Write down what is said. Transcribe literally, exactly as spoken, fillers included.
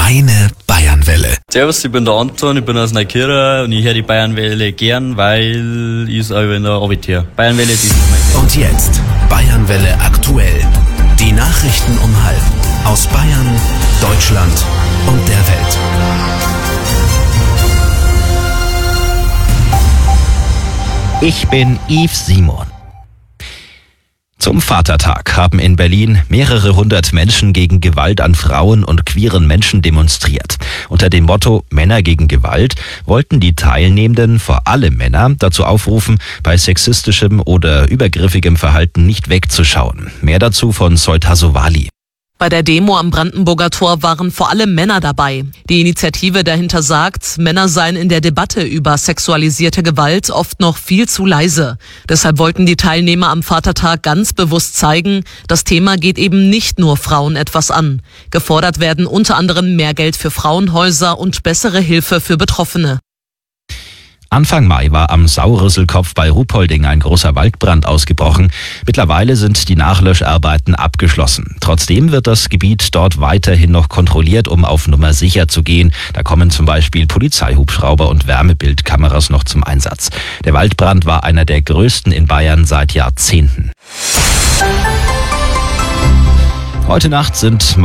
Deine Bayernwelle. Servus, ich bin der Anton, ich bin aus Neukirchen und ich höre die Bayernwelle gern, weil ich es auch in der Arbeit höre. Bayernwelle, die ist mein. Und jetzt Bayernwelle aktuell. Die Nachrichten um halb aus Bayern, Deutschland und der Welt. Ich bin Yves Simon. Zum Vatertag haben in Berlin mehrere hundert Menschen gegen Gewalt an Frauen und queeren Menschen demonstriert. Unter dem Motto Männer gegen Gewalt wollten die Teilnehmenden, vor allem Männer, dazu aufrufen, bei sexistischem oder übergriffigem Verhalten nicht wegzuschauen. Mehr dazu von Soltasovali. Bei der Demo am Brandenburger Tor waren vor allem Männer dabei. Die Initiative dahinter sagt, Männer seien in der Debatte über sexualisierte Gewalt oft noch viel zu leise. Deshalb wollten die Teilnehmer am Vatertag ganz bewusst zeigen, das Thema geht eben nicht nur Frauen etwas an. Gefordert werden unter anderem mehr Geld für Frauenhäuser und bessere Hilfe für Betroffene. Anfang Mai war am Sauerrüsselkopf bei Ruhpolding ein großer Waldbrand ausgebrochen. Mittlerweile sind die Nachlöscharbeiten abgeschlossen. Trotzdem wird das Gebiet dort weiterhin noch kontrolliert, um auf Nummer sicher zu gehen. Da kommen zum Beispiel Polizeihubschrauber und Wärmebildkameras noch zum Einsatz. Der Waldbrand war einer der größten in Bayern seit Jahrzehnten. Heute Nacht sind